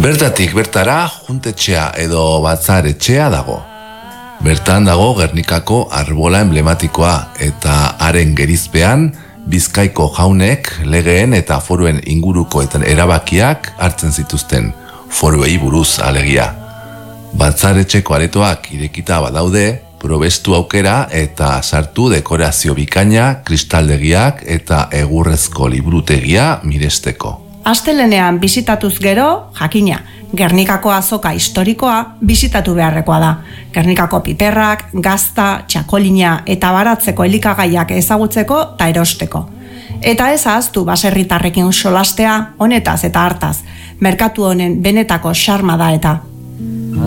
Bertatik bertara juntetxea edo batzaretxea dago. Bertan dago Gernikako arbola emblematikoa eta haren gerizpean Bizkaiko jaunek legeen eta foruen inguruko eta erabakiak hartzen zituzten, foruei buruz alegia. Batzaretxeko aretoak irekita badaude, probestu aukera eta sartu dekorazio bikaina, kristaldegiak eta egurrezko liburutegia miresteko. Astelenean bisitatuz gero, jakina, Gernikako azoka historikoa bisitatu beharrekoa da. Gernikako piperrak, gazta, txakolina eta baratzeko elikagaiak ezagutzeko eta erosteko. Eta ez ahaztu baserritarrekin solastea honetaz eta hartaz. Merkatu honen benetako xarma da eta.